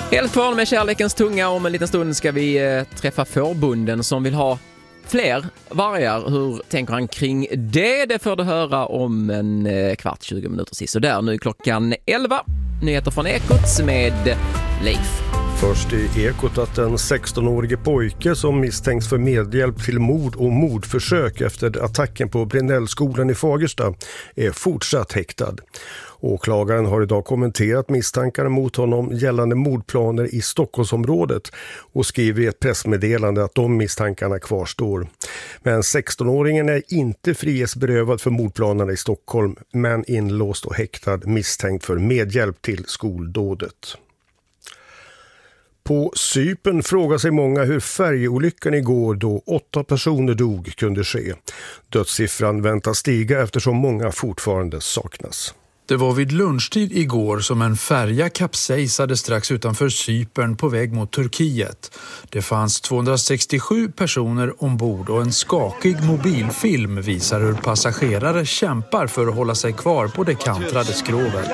Helt kvar med kärlekens tunga. Om en liten stund ska vi träffa fårbonden som vill ha fler vargar. Hur tänker han kring det? Det får du höra om en kvart, 20 minuter sist. Så där, nu är klockan 11. Nyheter från Ekot med Leif. Först i Ekot att en 16-årige pojke som misstänks för medhjälp till mord och mordförsök efter attacken på Brinellskolan i Fagersta är fortsatt häktad. Åklagaren har idag kommenterat misstankarna mot honom gällande mordplaner i Stockholmsområdet och skriver i ett pressmeddelande att de misstankarna kvarstår. Men 16-åringen är inte frihetsberövad för mordplanerna i Stockholm, men inlåst och häktad misstänkt för medhjälp till skoldådet. På Cypern frågar sig många hur färjeolyckan igår då 8 personer dog kunde ske. Dödssiffran väntas stiga eftersom många fortfarande saknas. Det var vid lunchtid igår som en färja kapsejsade strax utanför Cypern på väg mot Turkiet. Det fanns 267 personer ombord och en skakig mobilfilm visar hur passagerare kämpar för att hålla sig kvar på det kantrade skrovet.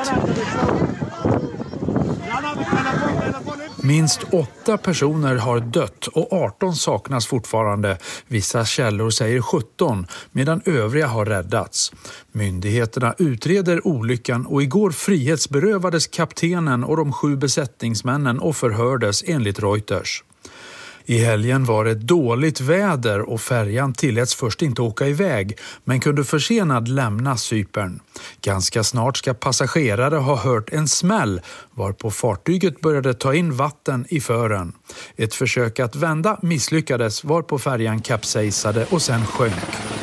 Minst 8 personer har dött och 18 saknas fortfarande. Vissa källor säger 17 medan övriga har räddats. Myndigheterna utreder olyckan och igår frihetsberövades kaptenen och de 7 besättningsmännen och förhördes enligt Reuters. I helgen var det dåligt väder och färjan tilläts först inte åka iväg men kunde försenad lämna Cypern. Ganska snart ska passagerare ha hört en smäll varpå fartyget började ta in vatten i fören. Ett försök att vända misslyckades varpå färjan kapsejsade och sen sjönk.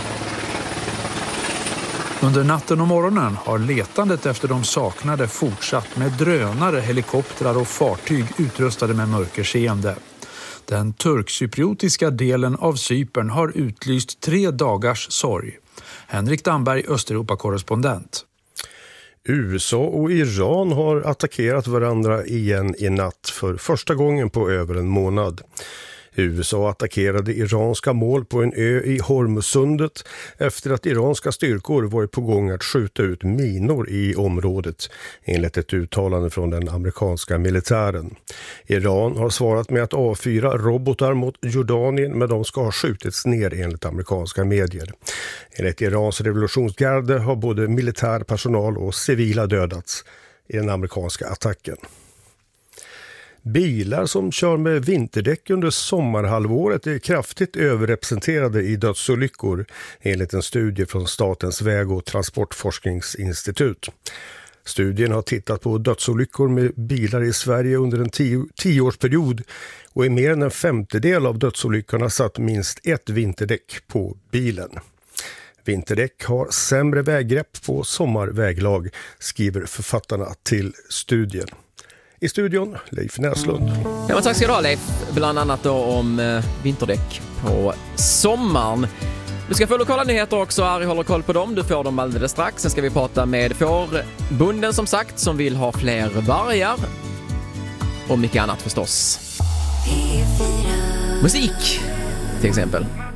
Under natten och morgonen har letandet efter de saknade fortsatt med drönare, helikoptrar och fartyg utrustade med mörkerseende. Den turkcypriotiska delen av Cypern har utlyst 3 dagars sorg. Henrik Damberg, Östeuropa-korrespondent. USA och Iran har attackerat varandra igen i natt för första gången på över en månad. USA attackerade iranska mål på en ö i Hormuzsundet efter att iranska styrkor varit på gång att skjuta ut minor i området, enligt ett uttalande från den amerikanska militären. Iran har svarat med att avfyra robotar mot Jordanien, men de ska ha skjutits ner enligt amerikanska medier. Enligt Irans revolutionsgarde har både militär personal och civila dödats i den amerikanska attacken. Bilar som kör med vinterdäck under sommarhalvåret är kraftigt överrepresenterade i dödsolyckor enligt en studie från Statens väg- och transportforskningsinstitut. Studien har tittat på dödsolyckor med bilar i Sverige under en 10-årsperiod och i mer än en 50% av dödsolyckorna satt minst ett vinterdäck på bilen. Vinterdäck har sämre väggrepp på sommarväglag, skriver författarna till studien. I studion, Leif Näslund. Ja, men tack ska du ha, Leif. Bland annat då om vinterdäck på sommaren. Du ska få lokala nyheter också. Ari håller koll på dem. Du får dem alldeles strax. Sen ska vi prata med fårbonden som sagt som vill ha fler vargar. Och mycket annat förstås. Musik till exempel.